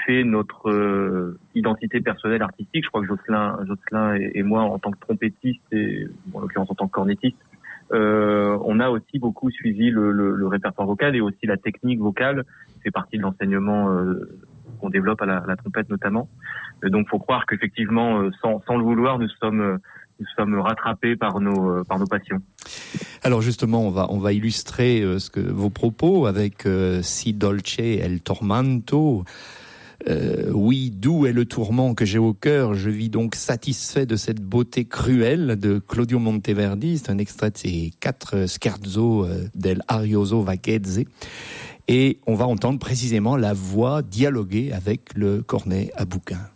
fait notre identité personnelle artistique. Je crois que Jocelyn et moi, en tant que trompettiste et en l'occurrence en tant que cornettiste, on a aussi beaucoup suivi le répertoire vocal et aussi la technique vocale. C'est partie de l'enseignement qu'on développe à la trompette notamment. Donc, faut croire qu'effectivement, sans le vouloir, nous sommes rattrapés par nos passions. Alors justement, on va illustrer vos propos avec Si dolce è il tormento. Oui, doux est le tourment que j'ai au cœur. Je vis donc satisfait de cette beauté cruelle de Claudio Monteverdi. C'est un extrait de ses 4 scherzo del Arioso Vaghezze. Et on va entendre précisément la voix dialoguer avec le cornet à bouquin.